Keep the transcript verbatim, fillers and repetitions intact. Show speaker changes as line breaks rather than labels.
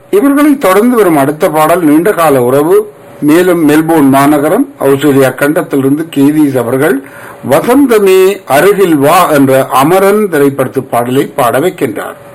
இவர்களை தொடர்ந்து வரும் அடுத்த பாடல் நீண்ட கால உறவு. மேலும் மெல்போர்ன் மாநகரம் ஆஸ்திரேலியா கண்டத்திலிருந்து கேதீஸ் அவர்கள் வசந்தமே அருகில் வா என்ற அமரன் திரைப்படத்து பாடலை பாட வைக்கின்றார்.